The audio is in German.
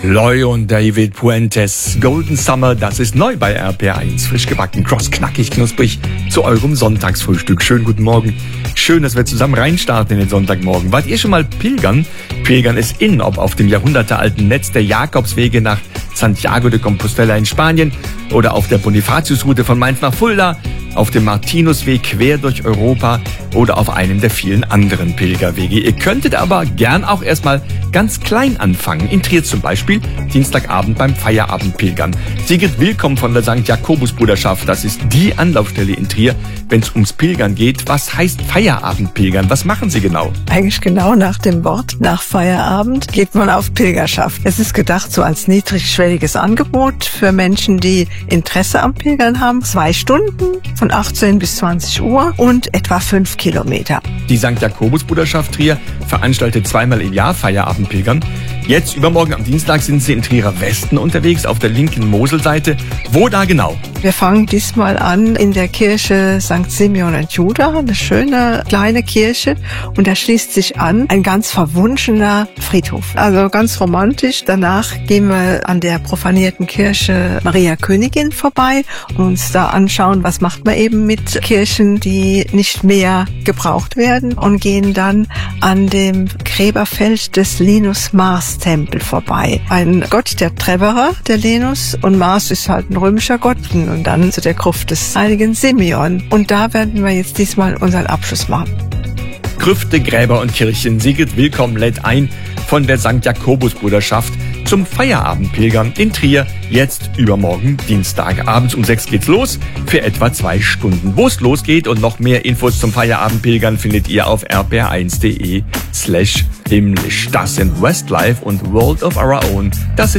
Loy und David Puentes, Golden Summer, das ist neu bei RPR1. Frisch gebacken, kross, knackig, knusprig zu eurem Sonntagsfrühstück. Schönen guten Morgen. Schön, dass wir zusammen reinstarten in den Sonntagmorgen. Wart ihr schon mal pilgern? Pilgern ist in, ob auf dem jahrhundertealten Netz der Jakobswege nach Santiago de Compostela in Spanien oder auf der Bonifatiusroute von Mainz nach Fulda, auf dem Martinusweg quer durch Europa oder auf einem der vielen anderen Pilgerwege. Ihr könntet aber gern auch erstmal ganz klein anfangen. In Trier zum Beispiel, Dienstagabend beim Feierabendpilgern. Sigrid Willkomm von der St. Jakobus-Bruderschaft. Das ist die Anlaufstelle in Trier, wenn es ums Pilgern geht. Was heißt Feierabendpilgern? Was machen Sie genau? Eigentlich genau nach dem Wort, nach Feierabend geht man auf Pilgerschaft. Es ist gedacht so als niedrigschwelliges Angebot für Menschen, die Interesse am Pilgern haben. 2 Stunden von 18 bis 20 Uhr und etwa 5 Kilometer. Die St. Jakobus-Bruderschaft Trier veranstaltet 2-mal im Jahr Feierabendpilgern. Jetzt übermorgen am Dienstag sind sie in Trierer Westen unterwegs, auf der linken Moselseite. Wo da genau? Wir fangen diesmal an in der Kirche St. Simeon und Juda, eine schöne kleine Kirche. Und da schließt sich an ein ganz verwunschener Friedhof. Also ganz romantisch. Danach gehen wir an der profanierten Kirche Maria Königin vorbei und uns da anschauen, was macht man eben mit Kirchen, die nicht mehr gebraucht werden, und gehen dann an dem Gräberfeld des Linus Mars Tempel vorbei. Ein Gott der Treverer, der Linus, und Mars ist halt ein römischer Gott, und dann zu der Gruft des heiligen Simeon. Und da werden wir jetzt diesmal unseren Abschluss machen. Grüfte, Gräber und Kirchen. Sigrid Willkomm lädt ein von der St. Jakobus-Bruderschaft zum Feierabendpilgern in Trier. Jetzt übermorgen Dienstag. Abends um 6 geht's los für etwa 2 Stunden. Wo es losgeht und noch mehr Infos zum Feierabendpilgern findet ihr auf rpr1.de/himmlisch. Das sind Westlife und World of Our Own. Das